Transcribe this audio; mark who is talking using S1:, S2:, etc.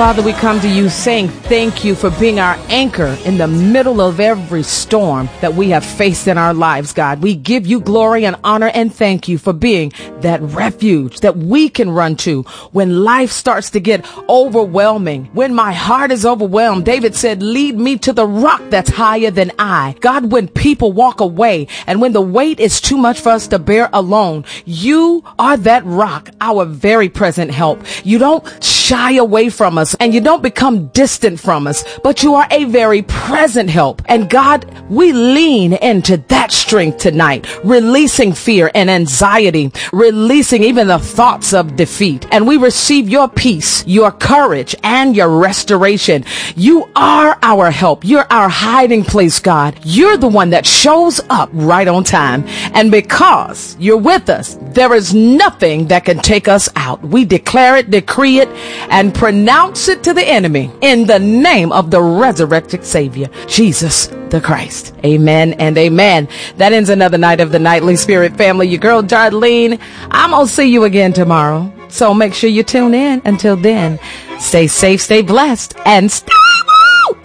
S1: Father, we come to you saying thank you for being our anchor in the middle of every storm that we have faced in our lives, God. We give you glory and honor and thank you for being that refuge that we can run to when life starts to get overwhelming. When my heart is overwhelmed, David said, lead me to the rock that's higher than I. God, when people walk away and when the weight is too much for us to bear alone, you are that rock, our very present help. You don't shy away from us and you don't become distant from us, but you are a very present help. And God, we lean into that strength tonight, releasing fear and anxiety, releasing even the thoughts of defeat. And we receive your peace, your courage, and your restoration. You are our help. You're our hiding place, God. You're the one that shows up right on time. And because you're with us, there is nothing that can take us out. We declare it, decree it, and pronounce it to the enemy in the name of the resurrected Savior, Jesus the Christ. Amen and amen. That ends another night of the Nightly Spirit family. Your girl Darlene. I'm gonna see you again tomorrow. So make sure you tune in. Until then, stay safe, stay blessed, and stay